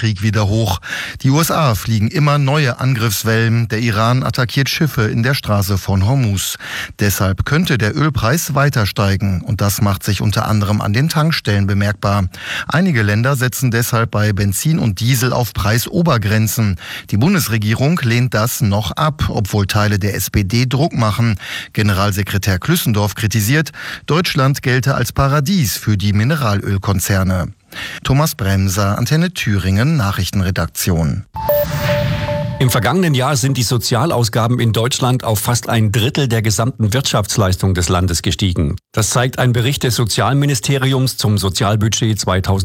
Ukraine-Krieg wieder hoch. Die USA fliegen immer neue Angriffswellen. Der Iran attackiert Schiffe in der Straße von Hormuz. Deshalb könnte der Ölpreis weiter steigen. Und das macht sich unter anderem an den Tankstellen bemerkbar. Einige Länder setzen deshalb bei Benzin und Diesel auf Preisobergrenzen. Die Bundesregierung lehnt das noch ab, obwohl Teile der SPD Druck machen. Generalsekretär Klüssendorf kritisiert, Deutschland gelte als Paradies für die Mineralölkonzerne. Thomas Bremser, Antenne Thüringen, Nachrichtenredaktion. Im vergangenen Jahr sind die Sozialausgaben in Deutschland auf fast ein Drittel der gesamten Wirtschaftsleistung des Landes gestiegen. Das zeigt ein Bericht des Sozialministeriums zum Sozialbudget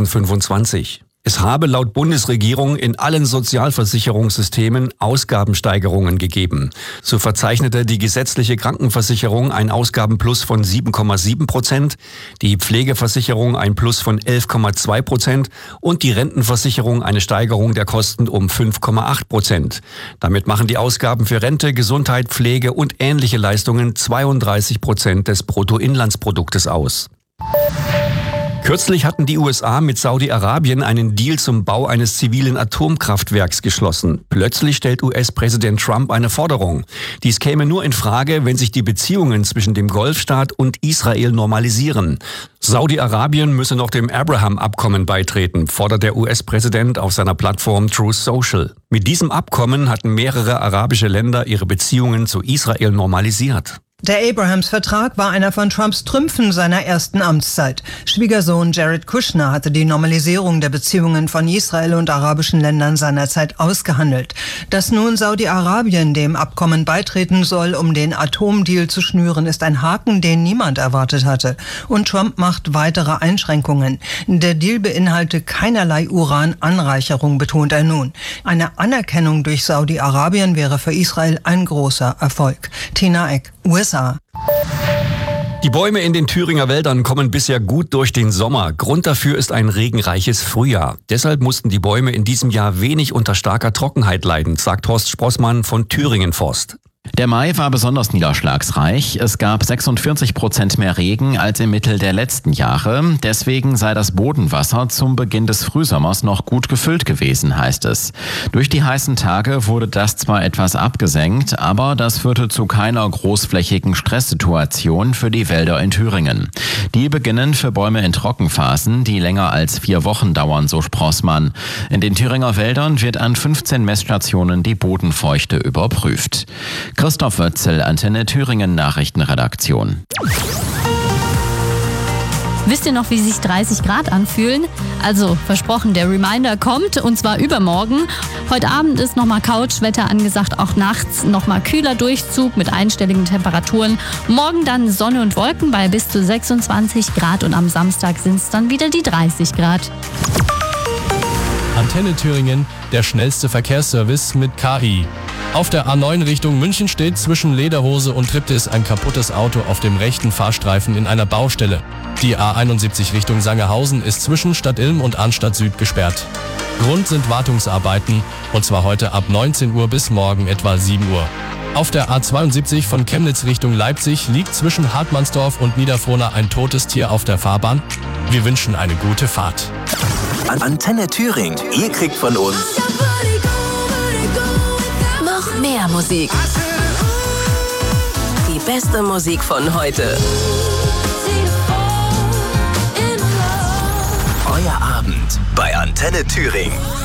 2025. Es habe laut Bundesregierung in allen Sozialversicherungssystemen Ausgabensteigerungen gegeben. So verzeichnete die gesetzliche Krankenversicherung ein Ausgabenplus von 7,7%, die Pflegeversicherung ein Plus von 11,2% und die Rentenversicherung eine Steigerung der Kosten um 5,8%. Damit machen die Ausgaben für Rente, Gesundheit, Pflege und ähnliche Leistungen 32% des Bruttoinlandsproduktes aus. Kürzlich hatten die USA mit Saudi-Arabien einen Deal zum Bau eines zivilen Atomkraftwerks geschlossen. Plötzlich stellt US-Präsident Trump eine Forderung. Dies käme nur in Frage, wenn sich die Beziehungen zwischen dem Golfstaat und Israel normalisieren. Saudi-Arabien müsse noch dem Abraham-Abkommen beitreten, fordert der US-Präsident auf seiner Plattform Truth Social. Mit diesem Abkommen hatten mehrere arabische Länder ihre Beziehungen zu Israel normalisiert. Der Abrahams-Vertrag war einer von Trumps Trümpfen seiner ersten Amtszeit. Schwiegersohn Jared Kushner hatte die Normalisierung der Beziehungen von Israel und arabischen Ländern seinerzeit ausgehandelt. Dass nun Saudi-Arabien dem Abkommen beitreten soll, um den Atomdeal zu schnüren, ist ein Haken, den niemand erwartet hatte. Und Trump macht weitere Einschränkungen. Der Deal beinhalte keinerlei Urananreicherung, betont er nun. Eine Anerkennung durch Saudi-Arabien wäre für Israel ein großer Erfolg. Tina Eck, USA. Die Bäume in den Thüringer Wäldern kommen bisher gut durch den Sommer. Grund dafür ist ein regenreiches Frühjahr. Deshalb mussten die Bäume in diesem Jahr wenig unter starker Trockenheit leiden, sagt Horst Sprossmann von Thüringen Forst. Der Mai war besonders niederschlagsreich. Es gab 46% mehr Regen als im Mittel der letzten Jahre. Deswegen sei das Bodenwasser zum Beginn des Frühsommers noch gut gefüllt gewesen, heißt es. Durch die heißen Tage wurde das zwar etwas abgesenkt, aber das führte zu keiner großflächigen Stresssituation für die Wälder in Thüringen. Die beginnen für Bäume in Trockenphasen, die länger als 4 Wochen dauern, so Sprossmann. In den Thüringer Wäldern wird an 15 Messstationen die Bodenfeuchte überprüft. Christoph Wötzel, Antenne Thüringen Nachrichtenredaktion. Wisst ihr noch, wie sich 30 Grad anfühlen? Also versprochen, der Reminder kommt und zwar übermorgen. Heute Abend ist nochmal Couchwetter angesagt, auch nachts nochmal kühler Durchzug mit einstelligen Temperaturen. Morgen dann Sonne und Wolken bei bis zu 26 Grad und am Samstag sind es dann wieder die 30 Grad. Antenne Thüringen, der schnellste Verkehrsservice mit KI. Auf der A9 Richtung München steht zwischen Lederhose und Triptis ein kaputtes Auto auf dem rechten Fahrstreifen in einer Baustelle. Die A71 Richtung Sangerhausen ist zwischen Stadt Ilm und Arnstadt Süd gesperrt. Grund sind Wartungsarbeiten und zwar heute ab 19 Uhr bis morgen etwa 7 Uhr. Auf der A72 von Chemnitz Richtung Leipzig liegt zwischen Hartmannsdorf und Niederfrohna ein totes Tier auf der Fahrbahn. Wir wünschen eine gute Fahrt. Antenne Thüringen, ihr kriegt von uns noch mehr Musik. Die beste Musik von heute. Euer Abend bei Antenne Thüringen.